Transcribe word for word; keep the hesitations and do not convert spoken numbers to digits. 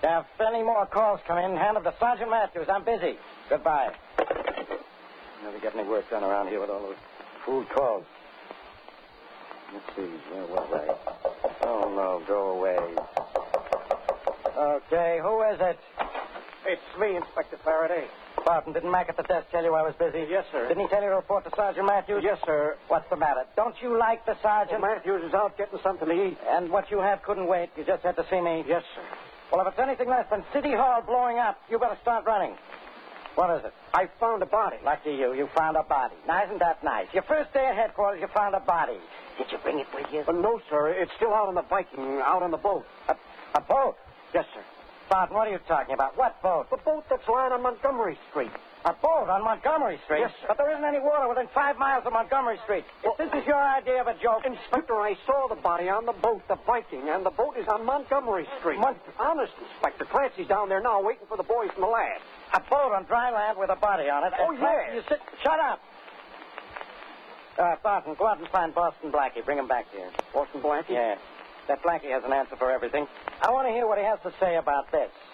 Now, if any more calls come in, hand them to Sergeant Matthews. I'm busy. Goodbye. Never get any work done around here with all those fool calls. Let's see. Where was I? Oh, no. Go away. Okay. Who is it? It's me, Inspector Faraday. Barton, didn't Mac at the desk tell you I was busy? Yes, sir. Didn't he tell you to report to Sergeant Matthews? Yes, sir. What's the matter? Don't you like the sergeant? Well, Matthews is out getting something to eat. And what you have couldn't wait. You just had to see me. Yes, sir. Well, if it's anything less than City Hall blowing up, you better start running. What is it? I found a body. Lucky you. You found a body. Now, isn't that nice? Your first day at headquarters, you found a body. Did you bring it with you? Uh, no, sir. It's still out on the Viking, out on the boat. A, a boat? Yes, sir. Barton, what are you talking about? What boat? The boat that's lying on Montgomery Street. A boat on Montgomery Street? Yes, sir. But there isn't any water within five miles of Montgomery Street. Well, if this is your idea of a joke... Inspector, I saw the body on the boat, the Viking, and the boat is on Montgomery Street. Mon- Honest, Inspector. Clancy's down there now waiting for the boys from the lab. A boat on dry land with a body on it. Oh, And yes. You sit... Shut up. Uh, Barton, go out and find Boston Blackie. Bring him back here. Boston Blackie? Yeah. That Blackie has an answer for everything. I want to hear what he has to say about this.